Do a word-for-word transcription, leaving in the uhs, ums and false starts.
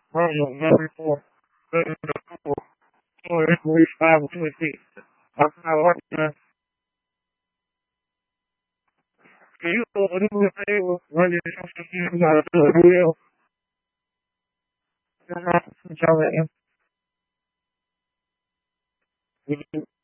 Romeo number four. Number four. So it's week five of twenty-six. I'm not working. Can you uh, do me a favor? Run your social media. Gotta do it real. I'm not y'all at him.